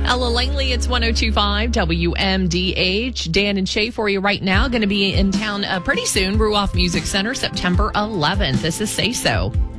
Ella Langley, it's 102.5 WMDH. Dan and Shay for you right now. Going to be in town pretty soon, Ruoff Music Center, September 11th. This is Say So.